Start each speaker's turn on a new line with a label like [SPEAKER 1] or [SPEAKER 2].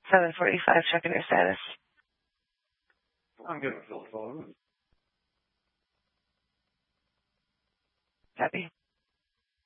[SPEAKER 1] 7:45. Checking your status.
[SPEAKER 2] I'm good with the phone.
[SPEAKER 1] Copy.